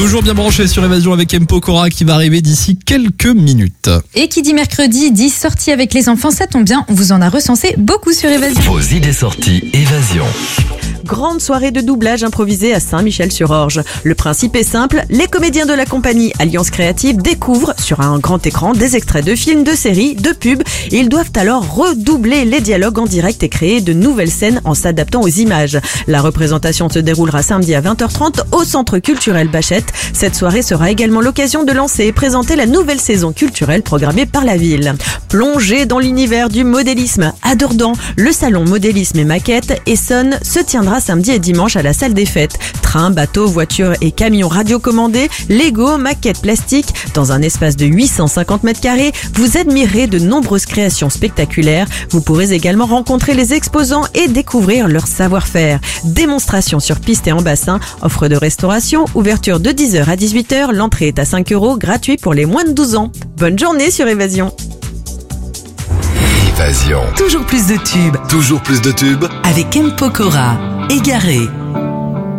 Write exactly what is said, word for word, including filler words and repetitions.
Toujours bien branché sur Évasion avec M. Pokora qui va arriver d'ici quelques minutes. Et qui dit mercredi dit sortie avec les enfants, ça tombe bien, on vous en a recensé beaucoup sur Évasion. Vos idées sorties Évasion. Grande soirée de doublage improvisée à Saint-Michel-sur-Orge. Le principe est simple, les comédiens de la compagnie Alliance Créative découvrent sur un grand écran des extraits de films, de séries, de pubs. Ils doivent alors redoubler les dialogues en direct et créer de nouvelles scènes en s'adaptant aux images. La représentation se déroulera samedi à vingt heures trente au Centre culturel Bachette. Cette soirée sera également l'occasion de lancer et présenter la nouvelle saison culturelle programmée par la ville. Plongée dans l'univers du modélisme à Dourdan, le salon modélisme et maquettes Essonne se tiendra samedi et dimanche à la salle des fêtes. Trains, bateaux, voitures et camions radiocommandés, Lego, maquettes plastiques. Dans un espace de huit cent cinquante mètres carrés, vous admirez de nombreuses créations spectaculaires. Vous pourrez également rencontrer les exposants et découvrir leur savoir-faire. Démonstration sur piste et en bassin, offre de restauration, ouverture de dix heures à dix-huit heures. L'entrée est à cinq euros, gratuit pour les moins de douze ans. Bonne journée sur Évasion. Évasion. Toujours plus de tubes Toujours plus de tubes. avec M. Pokora. Égaré.